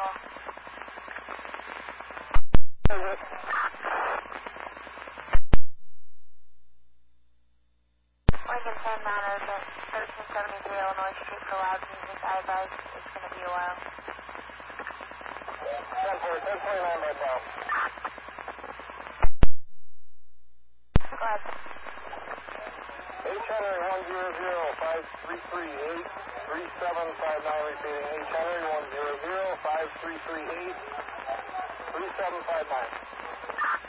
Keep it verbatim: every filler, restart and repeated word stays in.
Lincoln ten, non-urgent, thirteen seventy-three Illinois Street for loud music. I advise it's going to be a while. ten four, ten twenty-nine by Bob. Go ahead. H Henry one zero zero five three three eight three seven five nine, repeating H Henry one zero zero five three three eight three seven five nine.